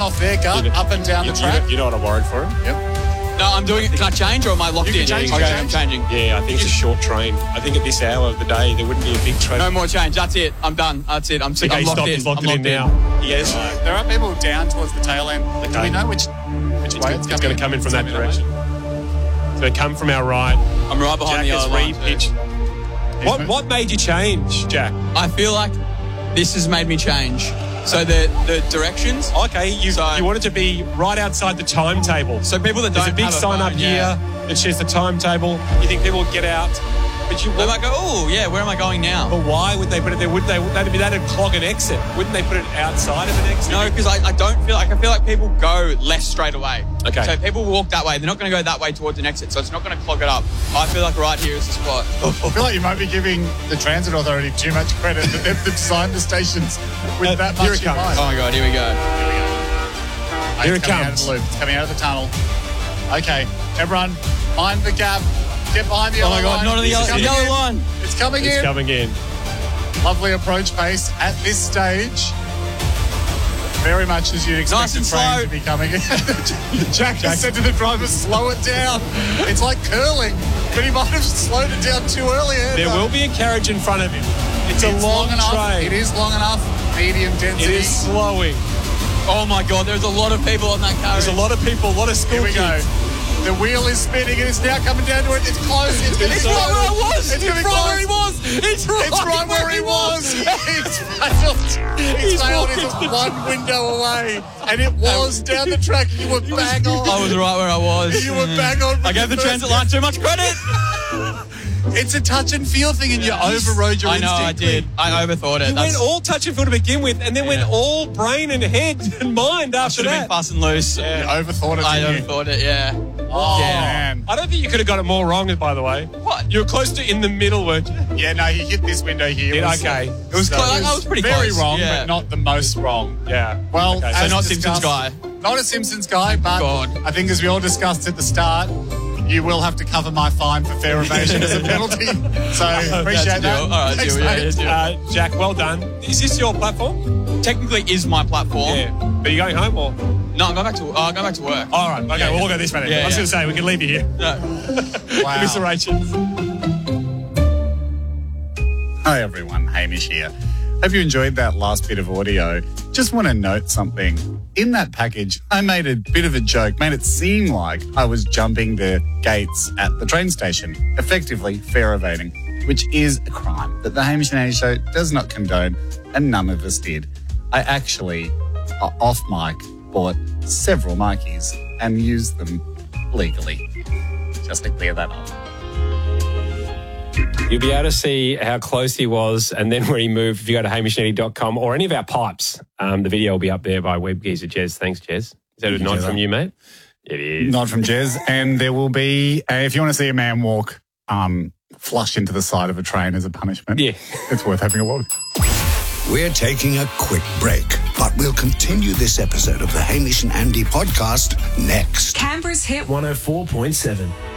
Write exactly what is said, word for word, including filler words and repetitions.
off there, gut, You know- up and down you, the you track. know- You know what I'm worried for him? Yep. No, I'm doing it. Can I change or am I locked You can in? change, you Okay, can I'm change. changing. Yeah, I think it's a short train. I think at this hour of the day, there wouldn't be a big train. No more change. That's it. I'm done. That's it. I'm, Okay, I'm locked stop. in. He's locked I'm it locked in in. now. Yes. Right. There are people down towards the tail end. Do Okay. we know which, which It's, way go- it's, it's going to come in from that direction. It's going to come from our right. I'm right behind Jack the has other line. re-pitched. What, what made you change, Jack? I feel like this has made me change. So the the directions. Okay, you, So- you wanted to be right outside the timetable. So people that There's don't a big have a sign phone, up yeah. here that says the timetable. You think people will get out, but you They might go, oh yeah, where am I going now? But why would they put it there? Wouldn't they? That'd be that'd clog an exit. Wouldn't they put it outside of an exit? No, because I, I don't feel like I feel like people go less straight away. Okay. So people walk that way. They're not going to go that way towards an exit, so it's not going to clog it up. I feel like right here is the spot. I feel like you might be giving the Transit Authority too much credit that they've designed the stations with Uh, that here much it in comes. mind. Oh my god, here we go. Here It's it coming comes. Out of the loop. It's coming out of the tunnel. Okay, everyone, mind the gap. Get behind the Oh yellow my god, line. not on the It's yellow, coming yellow in. line. It's coming It's in. coming in. Lovely approach pace at this stage. Very much as you'd expect Nice a and train slow. to be coming in. Jack just said to the driver, slow it down. It's like curling, but he might have slowed it down too early. There will be a carriage in front of him. It's, a It's long, long enough. train. It is long enough. Medium density. It is slowing. Oh my god, there's a lot of people on that carriage. There's a lot of people, a lot of school Here we go. kids. The wheel is spinning and it's now coming down to it. It's close. It's getting It's close. right where I was. It's It's getting right close. where he was. It's right, It's right where he was. It's failed. It's He's failed. walking It's to the one window away. And it was down the track. You were bang on. I was right where I was. You were bang on. I gave the transit line too much credit. It's a touch and feel thing and you overrode your I know, I instinct. did. I overthought it. You went That's, all touch and feel to begin with, and then went Yeah. all brain and head and mind I after should have been that. fast and loose. You overthought it, I didn't you? overthought it, yeah. Oh, Yeah. man. I don't think you could have got it more wrong, by the way. What? You were close to in the middle, weren't you? Yeah, no, he hit this window here. Yeah, It was- okay. It was, Close. I was pretty very close, wrong, yeah. but not the most wrong. Yeah. Well, Okay, as So not discussed- Simpsons guy. Not a Simpsons guy, but God. I think as we all discussed at the start, you will have to cover my fine for fair evasion as a penalty. So appreciate That's a that. deal. All right, Thanks, deal, yeah, mate. yeah, deal. Uh, Jack, well done. Is this your platform? Technically is my platform. Yeah. But are you going home or? No, I'm going back to, uh, going back to work. All right. Okay, Yeah, well, we'll yeah. go this way then. Yeah, I was yeah. going to say, we can leave you here. No. Wow. Commiserations. Hi everyone, Hamish here. Hope you enjoyed that last bit of audio. Just want to note something. In that package, I made a bit of a joke, made it seem like I was jumping the gates at the train station, effectively fare evading, which is a crime that the Hamish and Andy Show does not condone, and none of us did. I actually, uh, off mic, bought several Mikeys and used them legally. Just to clear that up. You'll be able to see how close he was and then where he moved if you go to hamish netty dot com or any of our pipes. Um, the video will be up there by Web Geezer Jez. Thanks, Jez. Is that a Thank you, nod Jezza. from you, mate? It is. Nod from Jez. And there will be, uh, if you want to see a man walk um, flush into the side of a train as a punishment, Yeah. it's worth having a walk. We're taking a quick break, but we'll continue this episode of the Hamish and Andy podcast next. Canberra's hit one oh four point seven.